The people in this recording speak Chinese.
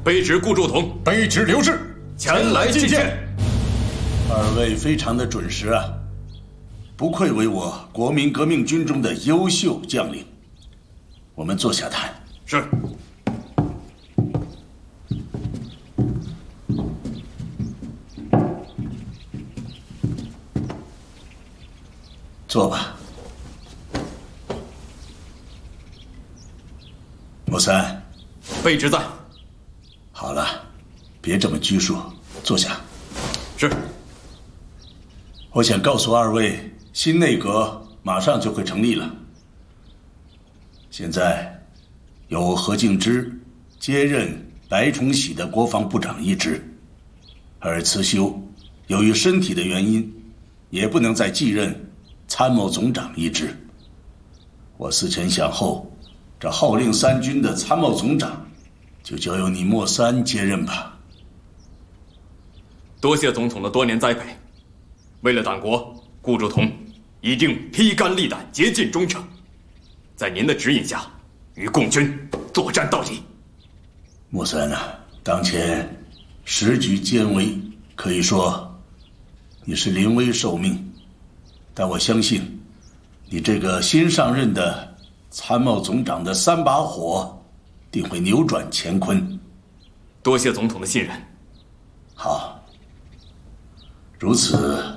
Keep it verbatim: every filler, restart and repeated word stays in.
卑职顾祝同， 卑职刘志， 前来觐见。 二位非常的准时啊，不愧为我国民革命军中的优秀将领。我们坐下谈。 是。 坐吧。莫三， 卑职在。 好了，别这么拘束，坐下。 是。 我想告诉二位，新内阁马上就会成立了。现在由何敬之接任白崇禧的国防部长一职，而慈修由于身体的原因，也不能再继任参谋总长一职。我思前想后，这号令三军的参谋总长就交由你莫三接任吧。 多谢总统的多年栽培，为了党国，顾祝同一定披肝沥胆，竭尽忠诚，在您的指引下，与共军作战到底。 莫三啊，当前时局艰危，可以说你是临危受命，但我相信你这个新上任的参谋总长的三把火定会扭转乾坤。 多谢总统的信任。 好，如此